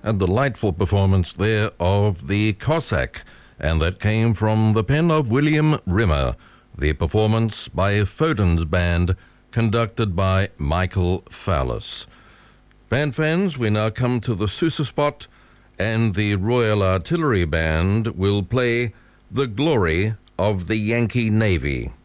A delightful performance there of the Cossack, and that came from the pen of William Rimmer. The performance by Foden's band, conducted by Michael Fowlis. Band fans, we now come to the Sousa spot, and the Royal Artillery Band will play The Glory of the Yankee Navy.